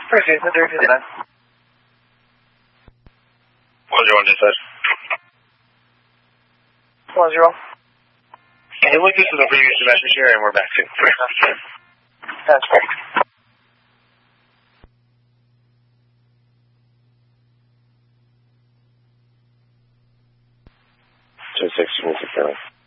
Proceed with 359. 101 dispatch. 10. Hey, look, this is a previous domestic share, and we're back to. That's great. 26, 26,